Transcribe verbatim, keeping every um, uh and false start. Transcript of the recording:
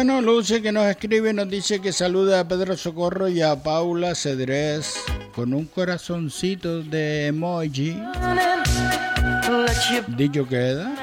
Bueno, Lucy, que nos escribe, nos dice que saluda a Pedro Socorro y a Paula Cedrés con un corazoncito de emoji. Dicho queda.